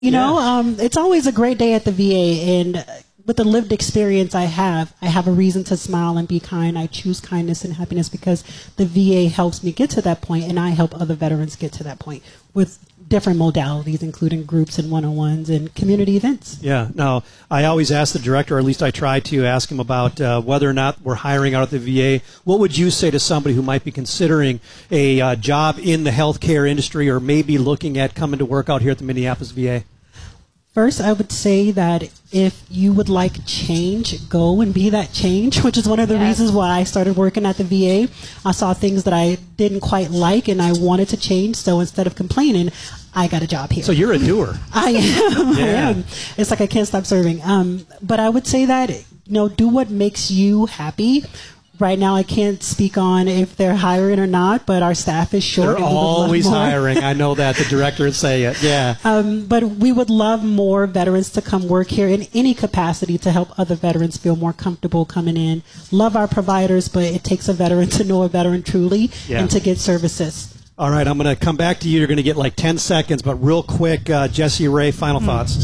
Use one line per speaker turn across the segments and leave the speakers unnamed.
You know, it's always a great day at the VA, and with the lived experience I have a reason to smile and be kind. I choose kindness and happiness because the VA helps me get to that point, and I help other veterans get to that point with different modalities, including groups and one-on-ones and community events.
Yeah. Now, I always ask the director, or at least I try to ask him about whether or not we're hiring out at the VA. What would you say to somebody who might be considering a job in the healthcare industry or maybe looking at coming to work out here at the Minneapolis VA?
First, I would say that if you would like change, go and be that change, which is one of the reasons why I started working at the VA. I saw things that I didn't quite like, and I wanted to change. So instead of complaining, I got a job here.
So you're a doer.
I am. I am. It's like I can't stop serving. But I would say that, do what makes you happy. Right now, I can't speak on if they're hiring or not, but our staff is short.
They're always hiring. I know that. The director would say it. Yeah.
But we would love more veterans to come work here in any capacity to help other veterans feel more comfortable coming in. Love our providers, but it takes a veteran to know a veteran truly and to get services.
All right, I'm going to come back to you. You're going to get like 10 seconds, but real quick, Jessie Rae, final thoughts.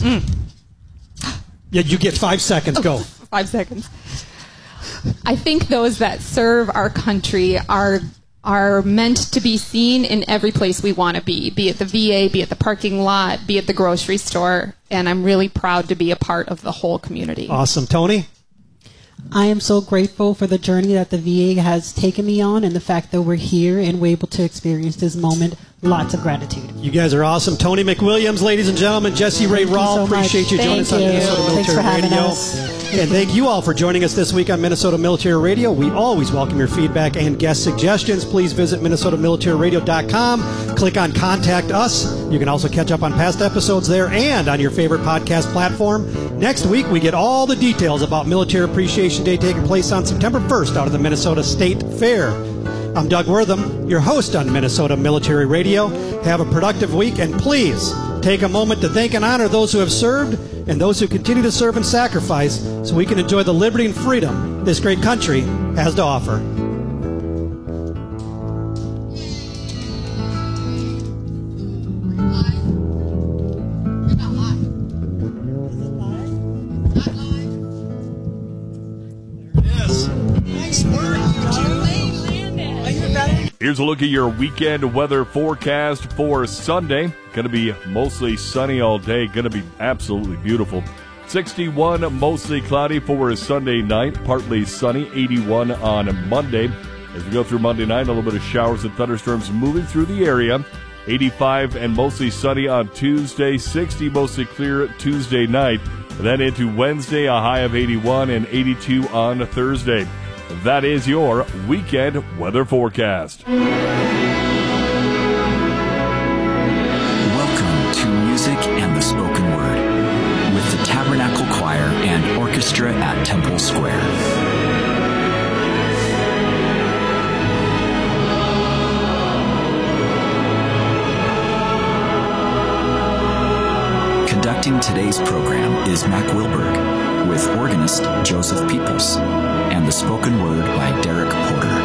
Yeah, you get 5 seconds. Go.
5 seconds. I think those that serve our country are meant to be seen in every place we want to be it the VA, be it the parking lot, be it the grocery store, and I'm really proud to be a part of the whole community.
Awesome. Tony?
I am so grateful for the journey that the VA has taken me on and the fact that we're here and we're able to experience this moment. Lots of gratitude.
You guys are awesome. Tony McWilliams, ladies and gentlemen, Jessie Rae Rawl, appreciate you joining us on Minnesota Military Radio. And thank you all for joining us this week on Minnesota Military Radio. We always welcome your feedback and guest suggestions. Please visit MinnesotaMilitaryRadio.com. Click on Contact Us. You can also catch up on past episodes there and on your favorite podcast platform. Next week, we get all the details about Military Appreciation Day taking place on September 1st out of the Minnesota State Fair. I'm Doug Wortham, your host on Minnesota Military Radio. Have a productive week, and please take a moment to thank and honor those who have served and those who continue to serve and sacrifice so we can enjoy the liberty and freedom this great country has to offer.
Here's a look at your weekend weather forecast for Sunday. Going to be mostly sunny all day. Going to be absolutely beautiful. 61, mostly cloudy for Sunday night. Partly sunny, 81 on Monday. As we go through Monday night, a little bit of showers and thunderstorms moving through the area. 85 and mostly sunny on Tuesday. 60, mostly clear Tuesday night. Then into Wednesday, a high of 81 and 82 on Thursday. That is your weekend weather forecast.
Welcome to Music and the Spoken Word with the Tabernacle Choir and Orchestra at Temple Square. Conducting today's program is Mac Wilberg, with organist Joseph Peoples, and the spoken word by Derek Porter.